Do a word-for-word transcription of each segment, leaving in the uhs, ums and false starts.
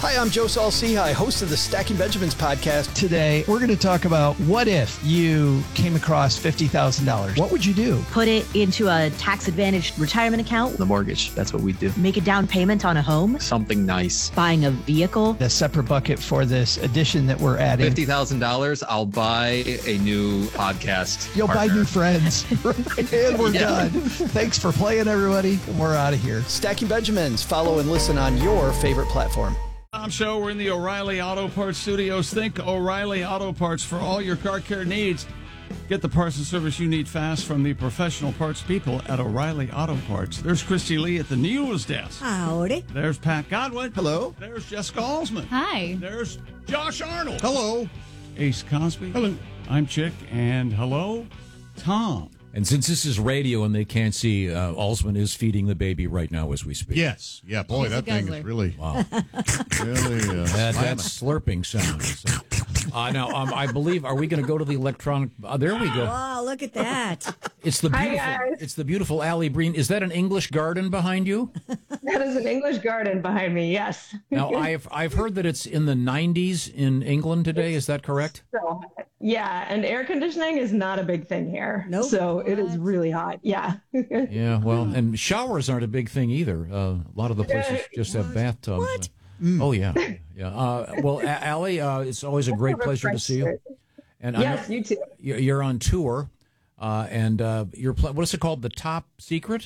Hi, I'm Joe Saul-Sehy, host of the Stacking Benjamins podcast. Today, we're going to talk about what if you came across fifty thousand dollars? What would you do? Put it into a tax-advantaged retirement account. The mortgage, that's what we do. Make a down payment on a home. Something nice. Buying a vehicle. A separate bucket for this addition that we're adding. fifty thousand dollars, I'll buy a new podcast You'll partner. buy new friends. And we're Yeah. done. Thanks for playing, everybody. And we're out of here. Stacking Benjamins. Follow and listen on your favorite platform. Tom Show. We're in the O'Reilly Auto Parts studios. Think O'Reilly Auto Parts for all your car care needs. Get the parts and service you need fast from the professional parts people at O'Reilly Auto Parts. There's Christy Lee at the news desk. Howdy. There's Pat Godwin. Hello. There's Jessica Alsman. Hi. There's Josh Arnold. Hello. Ace Cosby. Hello. I'm Chick. And hello, Tom. And since this is radio and they can't see, uh, Alsman is feeding the baby right now as we speak. Yes. Yeah, boy, She's a that thing guzzler. is really, Wow. really uh, That, slamming. that slurping sound. So, uh, now, um, I believe, are we going to go to the electronic? Uh, there we go. Oh, look at that. It's the beautiful. It's the beautiful Allie Breen. Is that an English garden behind you? That is an English garden behind me, yes. Now, I've I've heard that it's in the nineties in England today. Is that correct? So, yeah, and air conditioning is not a big thing here. Nope. So it is really hot. Yeah. Yeah. Well, and showers aren't a big thing either. Uh, a lot of the places just have bathtubs. What? Oh yeah, yeah. Uh, well, A- Allie, uh, it's always a great pleasure to see you. And Yes, I know you too. you're you're on tour, uh, and uh, you're pl- what is it called? The Top Secret.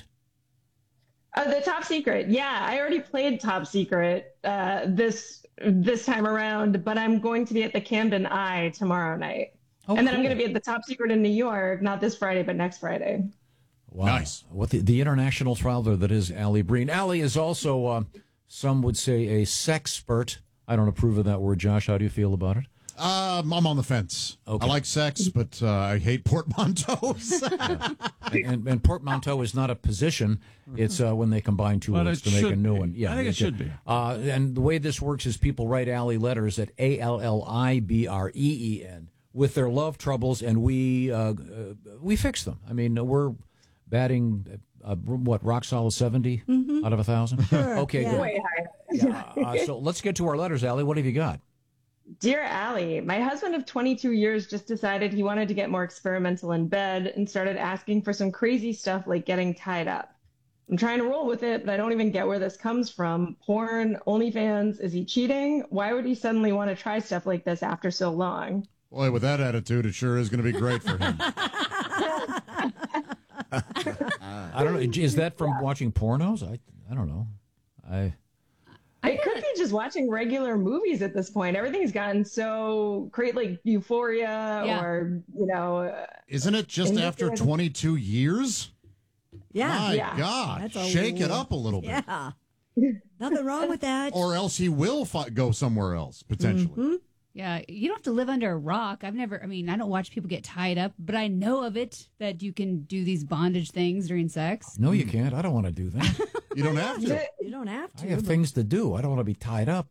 Uh, the Top Secret. Yeah, I already played Top Secret uh, this this time around, but I'm going to be at the Camden Eye tomorrow night. Oh, and then I'm cool. going to be at the Top Secret in New York, not this Friday, but next Friday. Wow. Nice. What the, the international traveler that is Allie Breen. Allie is also, uh, some would say, a sexpert. I don't approve of that word, Josh. How do you feel about it? Um, I'm on the fence. Okay. I like sex, but uh, I hate portmanteaus. And, and portmanteau is not a position. It's uh, when they combine two But words it to make a should new be. one. Yeah, I think it should be. Uh, and the way this works is people write Allie letters at A L L I B R E E N with their love troubles, and we uh, uh, we fix them. I mean, we're batting, uh, what, rock solid seventy out of a thousand? Sure, Okay, yeah. good. Way higher. Yeah, uh, so let's get to our letters, Allie. What have you got? Dear Allie, my husband of twenty-two years just decided he wanted to get more experimental in bed and started asking for some crazy stuff like getting tied up. I'm trying to roll with it, but I don't even get where this comes from. Porn, OnlyFans, is he cheating? Why would he suddenly want to try stuff like this after so long? Boy, with that attitude, it sure is going to be great for him. I don't know. Is that from watching pornos? I I don't know. I It could be just watching regular movies at this point. Everything's gotten so great, like Euphoria Yeah. or, you know, uh, Isn't it just And after then- twenty-two years? Yeah. My Yeah. God. That's a Shake it lo- up a little bit. Yeah. Nothing wrong with that. Or else he will fi- go somewhere else, potentially. Yeah, you don't have to live under a rock. I've never, I mean, I don't watch people get tied up, but I know of it that you can do these bondage things during sex. no, you can't. I don't want to do that. You don't have to. You don't have I to. have but- things to do. I don't want to be tied up.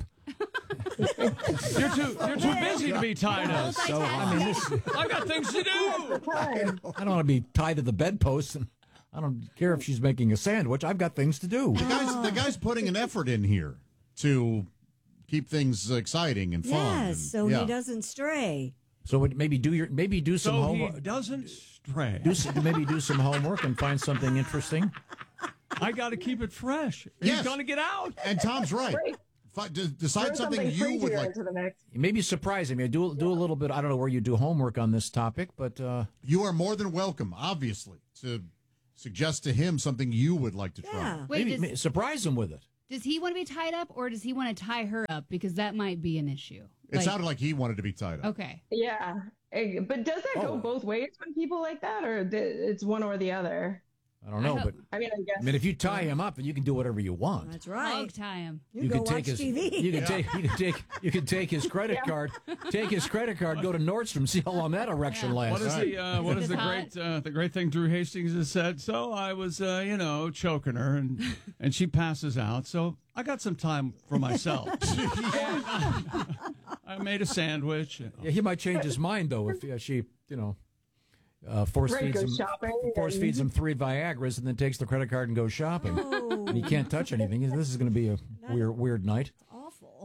You're too you're too busy to be tied up. So I mean, this, I got things to do. I don't want to be tied to the bedpost, and I don't care if she's making a sandwich. I've got things to do. The guy's, the guy's putting an effort in here to keep things exciting and fun. Yes, and- so yeah. he doesn't stray. So it- maybe do your maybe do some So he homework. doesn't stray. Do some, maybe do some homework and find something interesting. I got to keep it fresh. Yes. He's going to get out. And Tom's right. Right. Fi- de- throw decide something you would crazier like. into the mix. Maybe surprise him. Do do a little bit. I don't know where you do homework on this topic, but uh, You are more than welcome, obviously, to suggest to him something you would like to try. Yeah. Wait, maybe, does, may- surprise him with it. does he want to be tied up or does he want to tie her up? Because that might be an issue. It sounded like he wanted to be tied up. Okay. Yeah. Eh, But does that Oh. go both ways when people like that, or th- it's one or the other? I don't know, I but I mean, I guess. I mean, if you tie him up, you can do whatever you want. That's right. Hog tie him. You, You go can take watch his, T V. you can take, you can take, you can take his credit card, take his credit card, go to Nordstrom, see how long that erection Yeah. lasts. What is the uh, what is It's the hot. great uh, the great thing Drew Hastings has said? So I was uh, you know choking her and and she passes out. So I got some time for myself. And, uh, I made a sandwich. Yeah, he might change his mind though if uh, she, you know, uh, force Right, feeds go him, shopping force and- feeds him three Viagra's and then takes the credit card and goes shopping. Oh, And he can't touch anything. This is going to be a weird, weird night. awful.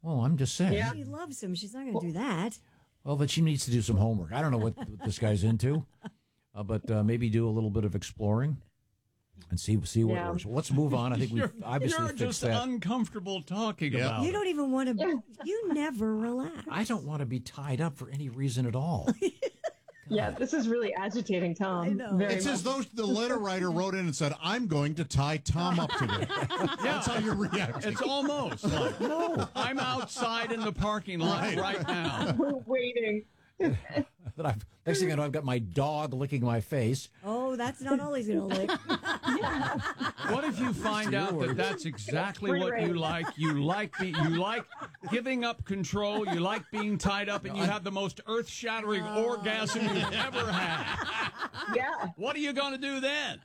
Well, I'm just saying. Yeah. She loves him. She's not going to do that. Well, but she needs to do some homework. I don't know what, what this guy's into, uh, but uh, maybe do a little bit of exploring and see see what Yeah. works. Well, let's move on. I think we've You're, obviously you're fixed just that. uncomfortable talking Yeah. about You it. don't even want to. You never relax. I don't want to be tied up for any reason at all. Yeah, this is really agitating Tom. I know. Very It's much. as though the letter writer wrote in and said, I'm going to tie Tom up today. That's how you're reacting. It's almost like, no, I'm outside in the parking lot Right. right, now. We're waiting. That I've, next thing I know, I've got my dog licking my face. Oh, that's not all he's going to lick. What if you find out that that's exactly Free what you reign. like? You like be, you like giving up control. You like being tied up, and you have the most earth-shattering orgasm you've ever had. Yeah. What are you going to do then?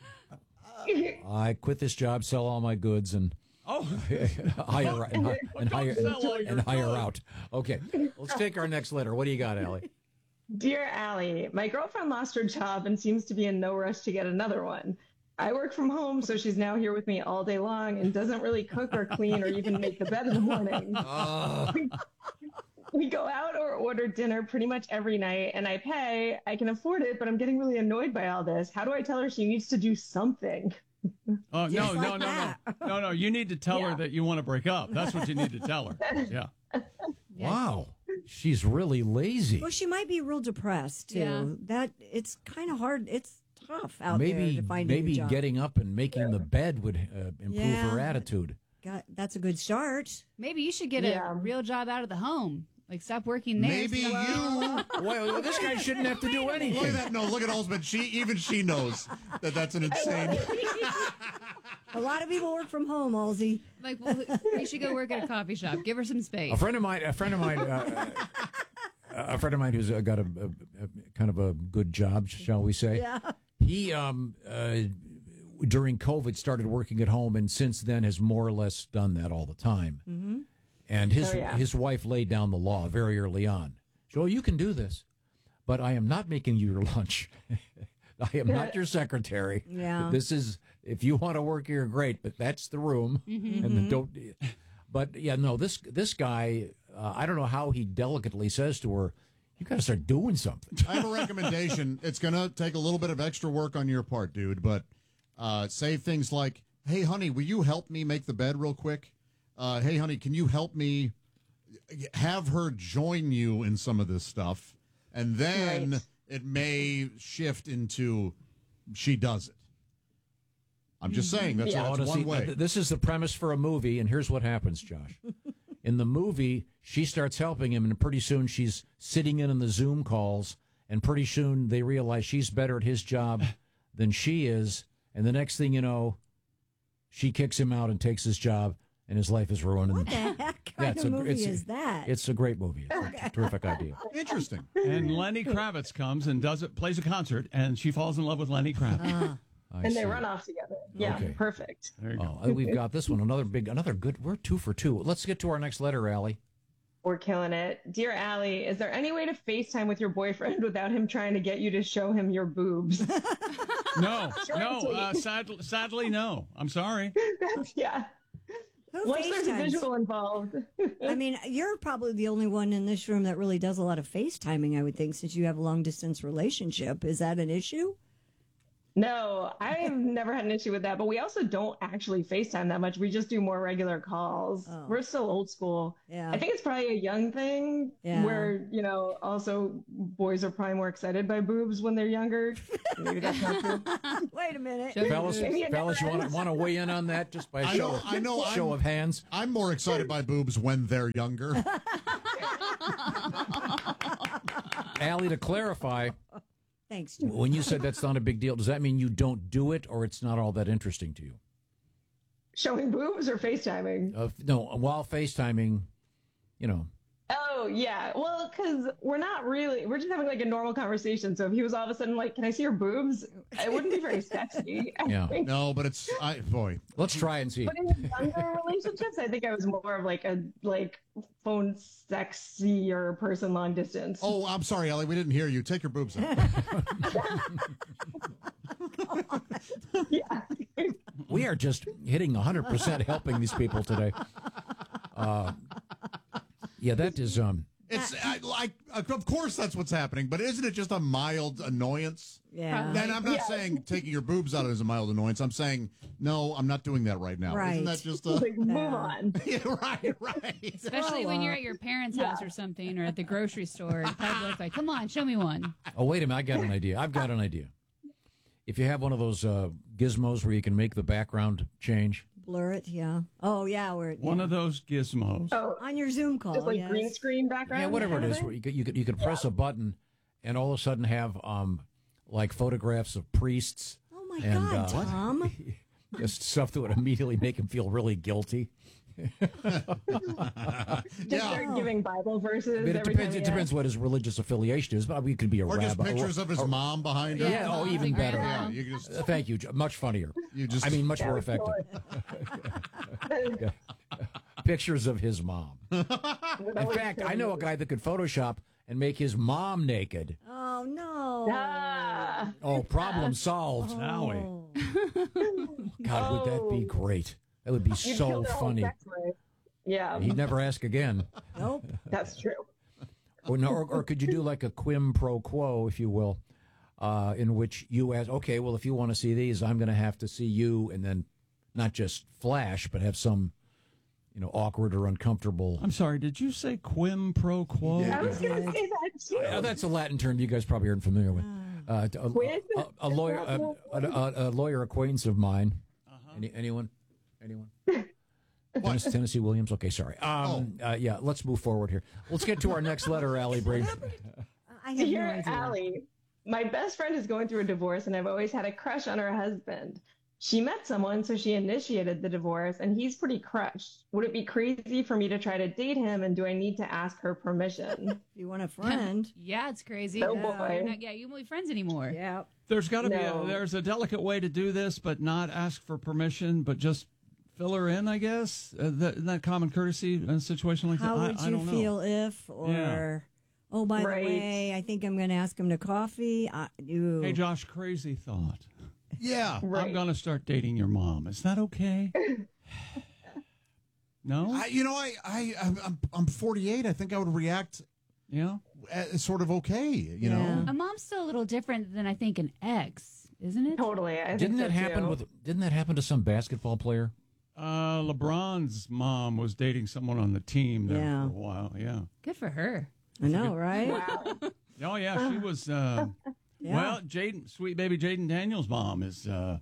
I quit this job, sell all my goods, and Oh, hire and, hi- and Don't hire sell all and, your hire goods. out. Okay, let's take our next letter. What do you got, Allie? Dear Allie, my girlfriend lost her job and seems to be in no rush to get another one. I work from home, so she's now here with me all day long and doesn't really cook or clean or even make the bed in the morning. We, we go out or order dinner pretty much every night, and I pay. I can afford it, but I'm getting really annoyed by all this. How do I tell her she needs to do something? oh no, Just no, like no, no, that. no, no! You need to tell Yeah. her that you want to break up. That's what you need to tell her. Yeah. Wow, she's really lazy. Well, she might be real depressed too. Yeah. That it's kind of hard. It's tough out Maybe there to find a maybe new job. getting up and making the bed would uh, improve Yeah. her attitude. Got, that's a good start. Maybe you should get Yeah. a real job out of the home. Like, stop working there. Maybe you. Well, this guy shouldn't have to do Look at anything. that. No, look at Osmond. She even she knows that that's an insane. A lot of people work from home, Halsey. Like, well, you should go work at a coffee shop. Give her some space. A friend of mine, a friend of mine, uh, a friend of mine who's uh, got a, a, a kind of a good job, shall we say? Yeah. He um uh, during COVID started working at home, and since then has more or less done that all the time. Mm-hmm. And his Oh, yeah. his wife laid down the law very early on. Joel, you can do this, but I am not making you your lunch. I am not your secretary. Yeah. This is, if you want to work here, great, but that's the room. Mm-hmm. And then don't. But yeah, no, this this guy, uh, I don't know how he delicately says to her, "You got to start doing something." I have a recommendation. It's going to take a little bit of extra work on your part, dude, but uh, say things like, hey, honey, will you help me make the bed real quick? Uh, hey, honey, can you help me? Have her join you in some of this stuff, and then Right. it may shift into she does it. I'm just saying that's, Yeah. that's Oh, no, one see, way. th- This is the premise for a movie, and here's what happens, Josh. In the movie, she starts helping him, and pretty soon she's sitting in on the Zoom calls, and pretty soon they realize she's better at his job than she is, and the next thing you know, she kicks him out and takes his job, and his life is ruined. What the heck kind it's of a- movie it's- is that? It's a great movie. It's a terrific idea. Interesting. And Lenny Kravitz comes and does it, plays a concert, and she falls in love with Lenny Kravitz. I And they see. run off together. Yeah, Okay. perfect. There you go. Oh, we've got this one. Another big, another good. We're two for two. Let's get to our next letter, Allie. We're killing it. Dear Allie, is there any way to FaceTime with your boyfriend without him trying to get you to show him your boobs? No, no, uh, sad, sadly, no. I'm sorry. Yeah. Who Once there's a FaceTimes? visual involved. I mean, you're probably the only one in this room that really does a lot of FaceTiming, I would think, since you have a long distance relationship. Is that an issue? No, I've never had an issue with that, but we also don't actually FaceTime that much. We just do more regular calls. Oh. We're still old school. Yeah. I think it's probably a young thing Yeah. where, you know, also boys are probably more excited by boobs when they're younger. Maybe that's not true. Wait a minute. Fellas, Maybe it fellas, you never want to want to weigh in on that just by a I show, know- of, I know, show I'm- of hands? I'm more excited by boobs when they're younger. Allie, to clarify, Thanks, Joe. when you said that's not a big deal, does that mean you don't do it, or it's not all that interesting to you? Showing boobs or FaceTiming? Uh, no, while FaceTiming, you know. Oh, yeah. Well, because we're not really, we're just having like a normal conversation. So if he was all of a sudden like, can I see your boobs? It wouldn't be very sexy. I Yeah. think. No, but it's I boy. Let's try and see. But in younger relationships, I think I was more of like a like phone sexier person long distance. Oh, I'm sorry, Ellie. We didn't hear you. Take your boobs out. Yeah. We are just hitting one hundred percent helping these people today. Uh, Yeah, that is. Um, It's I, like, of course that's what's happening, but isn't it just a mild annoyance? Yeah. Then I'm not Yeah. saying taking your boobs out is a mild annoyance. I'm saying no, I'm not doing that right now. Right. Isn't that just a Like, move on. yeah, right, right. Especially when you're at your parents' house or something, or at the grocery store. The public, like, come on, show me one. oh, wait a minute. I got an idea. I've got an idea. If you have one of those uh, gizmos where you can make the background change. Blur it, yeah. Oh, yeah. Where, One yeah. of those gizmos. Oh, On your Zoom call. just like yes. green screen background. Yeah, whatever it kind of is. thing? Where you could, you could, you could press a button and all of a sudden have um, like photographs of priests. Oh, my and, God, uh, Tom. Just stuff that would immediately make him feel really guilty. Just start giving Bible verses. I mean, it every depends. time It he depends what his religious affiliation is. But we could be a Or rabbi. just pictures or, of his or- mom behind her. Yeah. Oh, even better. Yeah, you can just Uh, thank you. Much funnier. You just- I mean, much Yeah, more of effective. course. Pictures of his mom. In fact, I know a guy that could Photoshop and make his mom naked. Oh, no. Ah. Oh, problem solved. Howie. God, would that be great? That would be You'd so kill their whole funny. sex life. Yeah, He'd never ask again. Nope. that's true. Or, no, or, or could you do like a quim pro quo, if you will, uh, in which you ask, okay, well, if you want to see these, I'm going to have to see you, and then not just flash, but have some, you know, awkward or uncomfortable. I'm sorry, did you say quim pro quo? I was going to say that too. Uh, that's a Latin term you guys probably aren't familiar with. Uh, a, Quid? a, a lawyer, a, a, a, a lawyer acquaintance of mine. Any, anyone? Anyone? Tennessee, Tennessee Williams. Okay, sorry. Um, uh, yeah, let's move forward here. Let's get to our next letter, Allie Breen. I have no Dear idea. Allie, my best friend is going through a divorce, and I've always had a crush on her husband. She met someone, so she initiated the divorce, and he's pretty crushed. Would it be crazy for me to try to date him, and do I need to ask her permission? If you want a friend. Yeah, it's crazy. Oh, You're boy. not- yeah, you won't be friends anymore. Yeah. There's got to be No. a, there's a delicate way to do this, but not ask for permission, but just fill her in, I guess. Uh, that, isn't that common courtesy in a situation like How that? would I, I you don't feel know. if, or, Yeah. oh, by Right. the way, I think I'm going to ask him to coffee. I, ew. Hey, Josh, crazy thought. yeah. Right. I'm going to start dating your mom. Is that okay? No? I, you know, I, I, I'm, I'm- I'm forty-eight. I think I would react yeah. uh, sort of okay. You Yeah. know, A mom's still a little different than I think an ex, isn't it? Totally. I think Didn't so that happen too. with? Didn't that happen to some basketball player? Uh, LeBron's mom was dating someone on the team there Yeah. for a while. Yeah. Good for her. I know, right? Wow. Oh, yeah. She was, uh, Yeah. well, Jaden, sweet baby Jaden Daniels' mom is, uh,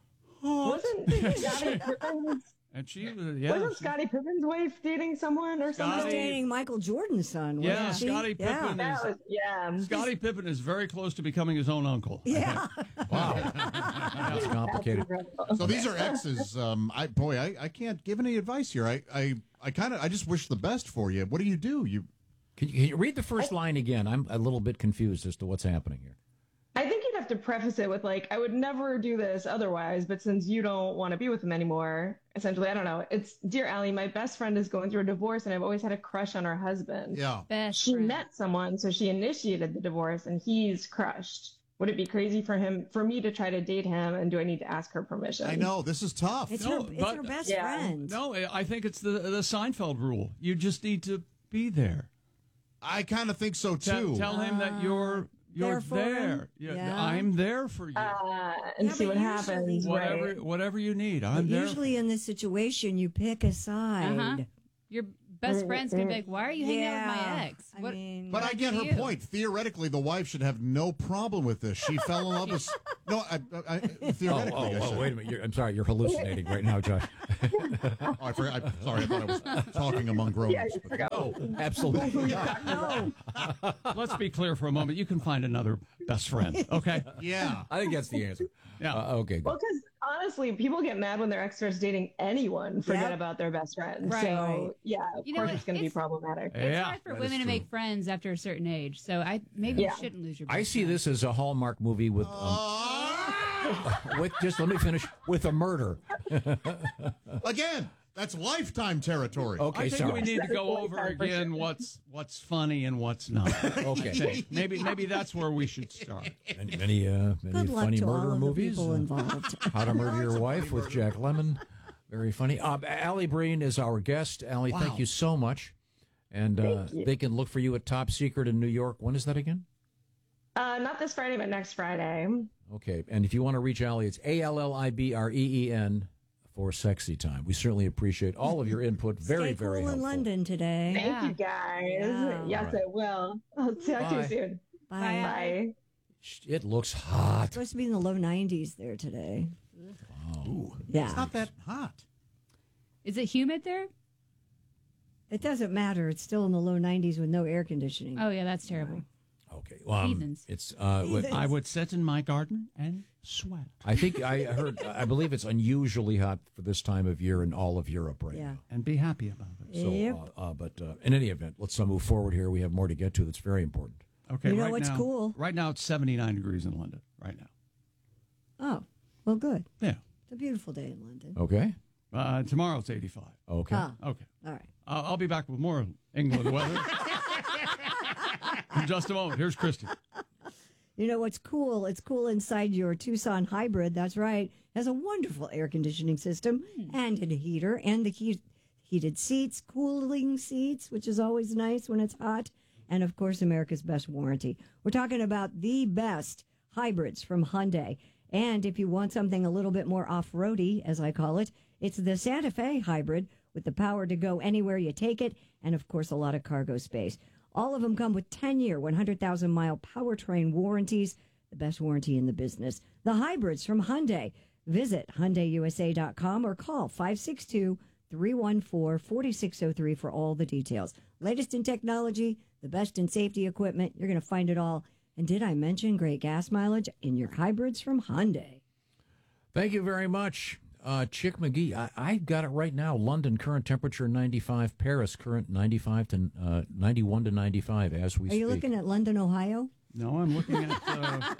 hot. Wasn't Scottie Pippen's, And she was, yeah. wasn't she- Scottie Pippen's wife dating someone or He was something? Scottie- dating Michael Jordan's son. Yeah, wasn't she? Scottie Yeah. Pippen. That was, yeah. Scottie Pippen is very close to becoming his own uncle. Yeah. Wow, that's complicated. so these are exes. Um, I boy, I, I can't give any advice here. I, I, I kind of, I just wish the best for you. What do you do? You Can you, can you read the first line again? I'm a little bit confused as to what's happening here. I think you'd have to preface it with, like, I would never do this otherwise, but since you don't want to be with him anymore, essentially, I don't know. It's, Dear Allie, my best friend is going through a divorce, and I've always had a crush on her husband. yeah. Best She friend. met someone, so she initiated the divorce, and he's crushed. Would it be crazy for him, for me to try to date him, and do I need to ask her permission? I know this is tough. It's, No, her, it's but- her best Yeah. friend. No, I think it's the the Seinfeld rule. You just need to be there. I kind of think so Tell, too. tell him that you're you're there for there. him? Yeah, Yeah. I'm there for you. Uh, and Yeah, see but what usually- happens. whatever Right. whatever you need. But I'm there. usually in this situation, you pick a side. Uh-huh. Your best friend's gonna be like, "Why are you hanging out with my ex?" I What- mean, But I get her you. point. Theoretically, the wife should have no problem with this. She fell in love with. No, I, I, I, Oh, theoretically. oh, I oh, said. wait a minute. You're, I'm sorry. You're hallucinating right now, Josh. Oh, I forgot. I'm sorry. I thought I was talking among grown Yeah, ups. you forgot. Oh, absolutely. no. Let's be clear for a moment. You can find another best friend. Okay. Yeah. I think that's the answer. Yeah. Uh, okay. Well, Good. because honestly, people get mad when their ex starts dating anyone, forget Yep. about their best friend. Right. So, yeah, of You know course what? it's going to be It's- problematic. It's Yeah, hard for that is women to true. make friends after a certain age, so I maybe Yeah. you shouldn't lose your. Best I see friend. this as a Hallmark movie with um, with just let me finish with a murder. Again, that's lifetime territory. Okay, I think sorry. we need to go over again what's what's funny and what's not. Okay. Okay. Maybe maybe that's where we should start. Any many, uh, many Good luck funny to murder all of movies? the people Uh, involved. How to Murder Your Wife with Jack Lemmon. Very funny. Uh, Allie Breen is our guest. Allie, Wow. thank you so much. And uh, Thank you. they can look for you at Top Secret in New York. When is that again? Uh, not this Friday, but next Friday. Okay. And if you want to reach Allie, it's A L L I B R E E N for Sexy Time. We certainly appreciate all of your input. Very, Stay very cool helpful. in London today. Thank Yeah. you, guys. Yeah. Yes, All right. I will. I'll talk to Bye. you soon. Bye. Bye. It looks hot. It's supposed to be in the low nineties there today. Oh. Yeah. It's not that hot. Is it humid there? It doesn't matter. It's still in the low nineties with no air conditioning. Oh, yeah, that's terrible. Okay. Well, um, Heathens. it's. Uh, what- I would sit in my garden and sweat. I think I heard. I believe it's unusually hot for this time of year in all of Europe right Yeah. now. And be happy about it. So, Yep. uh, uh, but uh, in any event, let's uh, move forward here. We have more to get to. That's very important. Okay, You know right what's now, cool? Right now it's seventy-nine degrees in London. Right now. Oh, well, good. Yeah. It's a beautiful day in London. Okay. Uh, tomorrow it's eighty-five. Okay. Ah, Okay. all right. I'll, I'll be back with more England weather in just a moment. Here's Christy. You know what's cool? It's cool inside your Tucson hybrid. That's right. It has a wonderful air conditioning system and a heater and the heat, heated seats, cooling seats, which is always nice when it's hot. And of course, America's best warranty. We're talking about the best hybrids from Hyundai. And if you want something a little bit more off-roady, as I call it, it's the Santa Fe hybrid with the power to go anywhere you take it. And of course, a lot of cargo space. All of them come with ten-year, one hundred thousand mile powertrain warranties, the best warranty in the business. The hybrids from Hyundai. Visit Hyundai U S A dot com or call five six two, three one four, four six zero three for all the details. Latest in technology, the best in safety equipment. You're going to find it all. And did I mention great gas mileage in your hybrids from Hyundai? Thank you very much, uh, Chick McGee. I, I've got it right now. London current temperature ninety-five. Paris current ninety-five to uh, ninety-one to ninety-five as we Are speak. you looking at London, Ohio? No, I'm looking at. Uh,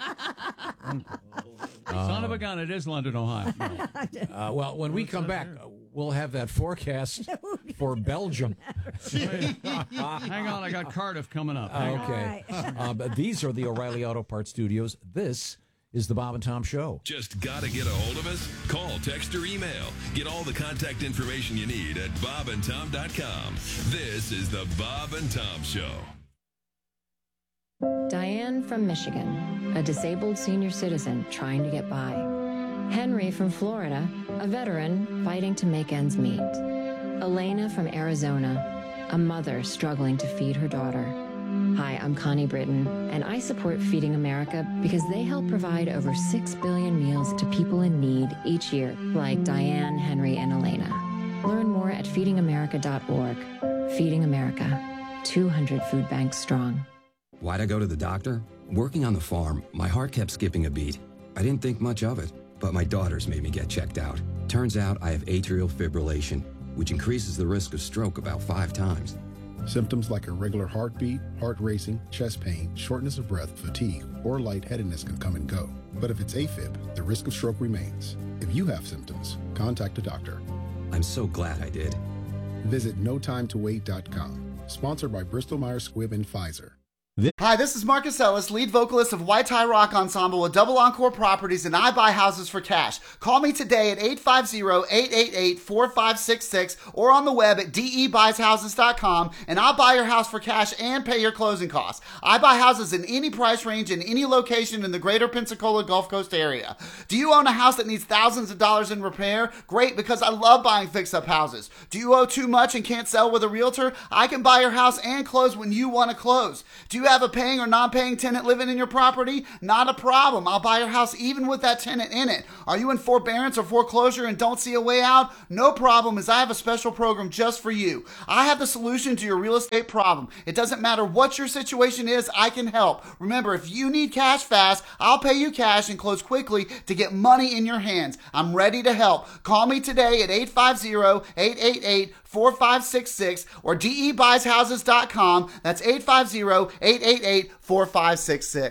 son of a gun, it is London, Ohio. Uh, well, when we come back, uh, we'll have that forecast for Belgium. Hang on, I got Cardiff coming up. Hang on. Okay. Uh, but these are the O'Reilly Auto Parts Studios. This is the Bob and Tom Show. Just got to get a hold of us? Call, text, or email. Get all the contact information you need at bob and tom dot com. This is the Bob and Tom Show. Diane from Michigan, a disabled senior citizen trying to get by. Henry from Florida, a veteran fighting to make ends meet. Elena from Arizona, a mother struggling to feed her daughter. Hi, I'm Connie Britton, and I support Feeding America because they help provide over six billion meals to people in need each year, like Diane, Henry, and Elena. Learn more at feeding america dot org. Feeding America, two hundred food banks strong. Why'd I go to the doctor? Working on the farm, my heart kept skipping a beat. I didn't think much of it, but my daughters made me get checked out. Turns out I have atrial fibrillation, which increases the risk of stroke about five times. Symptoms like irregular heartbeat, heart racing, chest pain, shortness of breath, fatigue, or lightheadedness can come and go. But if it's AFib, the risk of stroke remains. If you have symptoms, contact a doctor. I'm so glad I did. Visit no time to wait dot com. Sponsored by Bristol Myers Squibb and Pfizer. Hi, this is Marcus Ellis, lead vocalist of White Tie Rock Ensemble with Double Encore Properties, and I buy houses for cash. Call me today at eight five zero, eight eight eight, four five six six or on the web at d e buys houses dot com, and I'll buy your house for cash and pay your closing costs. I buy houses in any price range in any location in the greater Pensacola Gulf Coast area. Do you own a house that needs thousands of dollars in repair? Great, because I love buying fix-up houses. Do you owe too much and can't sell with a realtor? I can buy your house and close when you want to close. Do you have a paying or non-paying tenant living in your property? Not a problem. I'll buy your house even with that tenant in it. Are you in forbearance or foreclosure and don't see a way out? No problem, as I have a special program just for you. I have the solution to your real estate problem. It doesn't matter what your situation is, I can help. Remember, if you need cash fast, I'll pay you cash and close quickly to get money in your hands. I'm ready to help. Call me today at eight five zero, eight eight eight, four five six six or d e buys houses dot com. That's eight five zero, eight eight eight, four five six six.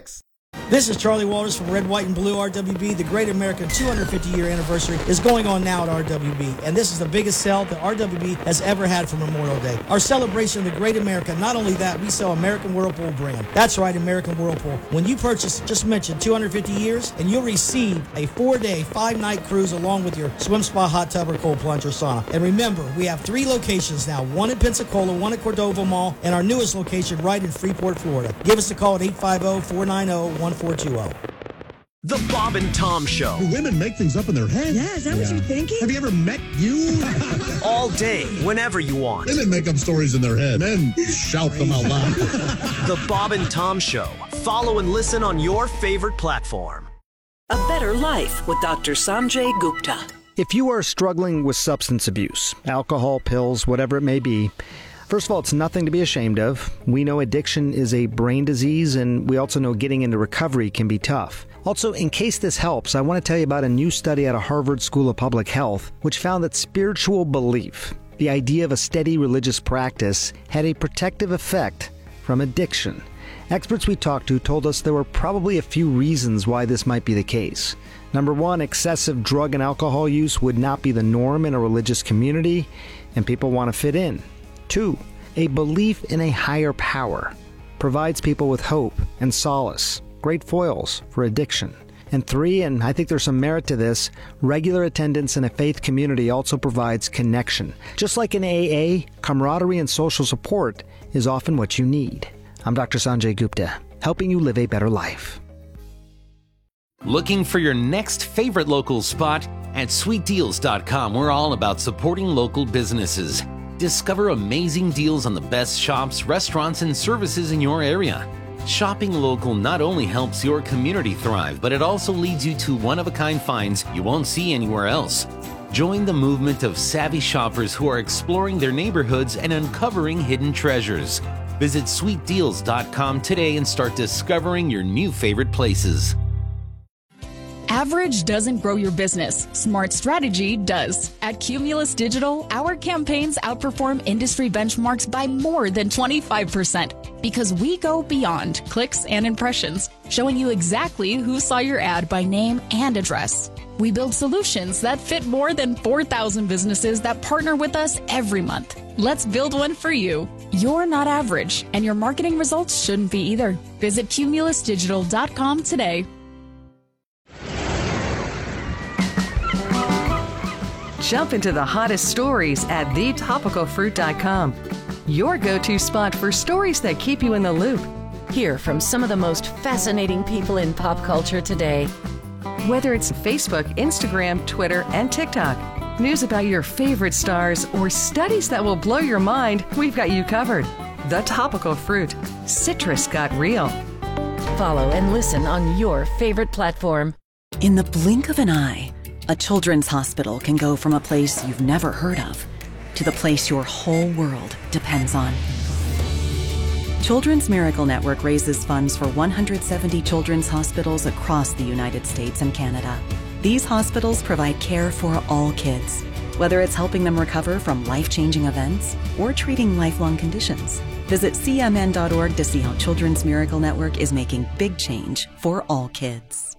This is Charlie Walters from Red, White, and Blue R W B. The Great American two hundred fifty year anniversary is going on now at R W B, and this is the biggest sale that R W B has ever had for Memorial Day. Our celebration of the Great America, not only that, we sell American Whirlpool brand. That's right, American Whirlpool. When you purchase, just mention two hundred fifty years, and you'll receive a four-day, five-night cruise along with your swim spa, hot tub, or cold plunge or sauna. And remember, we have three locations now, one in Pensacola, one at Cordova Mall, and our newest location right in Freeport, Florida. Give us a call at eight five zero, four nine zero, one four two zero. The Bob and Tom Show. Do women make things up in their head? Yeah, is that what you're thinking? Have you ever met you? All day, whenever you want. Women make up stories in their head. Men shout them out loud. The Bob and Tom Show. Follow and listen on your favorite platform. A Better Life with Doctor Sanjay Gupta. If you are struggling with substance abuse, alcohol, pills, whatever it may be, first of all, it's nothing to be ashamed of. We know addiction is a brain disease, and we also know getting into recovery can be tough. Also, in case this helps, I want to tell you about a new study out of Harvard School of Public Health, which found that spiritual belief, the idea of a steady religious practice, had a protective effect from addiction. Experts we talked to told us there were probably a few reasons why this might be the case. Number one, excessive drug and alcohol use would not be the norm in a religious community, and people want to fit in. Two, a belief in a higher power provides people with hope and solace, great foils for addiction. And three, and I think there's some merit to this, regular attendance in a faith community also provides connection. Just like in A A, camaraderie and social support is often what you need. I'm Doctor Sanjay Gupta, helping you live a better life. Looking for your next favorite local spot? At sweet deals dot com, we're all about supporting local businesses. Discover amazing deals on the best shops, restaurants, and services in your area. Shopping local not only helps your community thrive, but it also leads you to one-of-a-kind finds you won't see anywhere else. Join the movement of savvy shoppers who are exploring their neighborhoods and uncovering hidden treasures. Visit sweet deals dot com today and start discovering your new favorite places. Average doesn't grow your business. Smart strategy does. At Cumulus Digital, our campaigns outperform industry benchmarks by more than twenty-five percent because we go beyond clicks and impressions, showing you exactly who saw your ad by name and address. We build solutions that fit more than four thousand businesses that partner with us every month. Let's build one for you. You're not average, and your marketing results shouldn't be either. Visit cumulus digital dot com today. Jump into the hottest stories at the topical fruit dot com. Your go-to spot for stories that keep you in the loop. Hear from some of the most fascinating people in pop culture today. Whether it's Facebook, Instagram, Twitter, and TikTok, news about your favorite stars, or studies that will blow your mind, we've got you covered. The Topical Fruit. Citrus got real. Follow and listen on your favorite platform. In the blink of an eye, a children's hospital can go from a place you've never heard of to the place your whole world depends on. Children's Miracle Network raises funds for one hundred seventy children's hospitals across the United States and Canada. These hospitals provide care for all kids, whether it's helping them recover from life-changing events or treating lifelong conditions. Visit C M N dot org to see how Children's Miracle Network is making big change for all kids.